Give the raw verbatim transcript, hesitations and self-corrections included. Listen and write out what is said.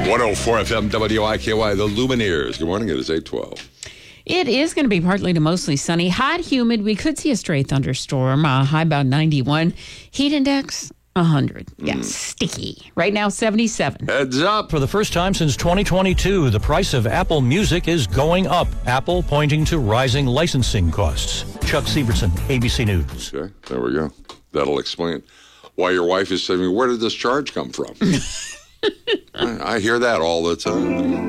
one oh four F M W I K Y, the Lumineers. Good morning. It is eight twelve. It is going to be partly to mostly sunny, hot, humid. We could see a stray thunderstorm, uh, high about ninety-one. Heat index, one hundred. Yeah, mm. sticky. Right now, seventy-seven. Heads up. For the first time since twenty twenty-two, the price of Apple Music is going up. Apple pointing to rising licensing costs. Chuck Sievertson, A B C News. Okay, there we go. That'll explain why your wife is saying, where did this charge come from? I, I hear that all the time.